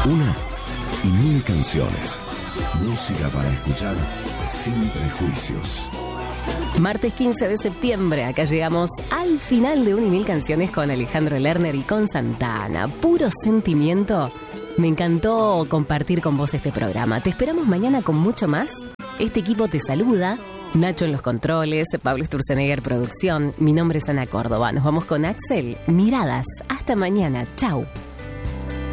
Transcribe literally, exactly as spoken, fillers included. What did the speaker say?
Una y mil canciones. Música para escuchar sin prejuicios. Martes quince de septiembre, acá llegamos al final de Un y Mil Canciones con Alejandro Lerner y con Santana. Puro sentimiento. Me encantó compartir con vos este programa. Te esperamos mañana con mucho más. Este equipo te saluda. Nacho en los controles, Pablo Sturzenegger producción. Mi nombre es Ana Córdoba. Nos vamos con Axel. Miradas. Hasta mañana. Chau.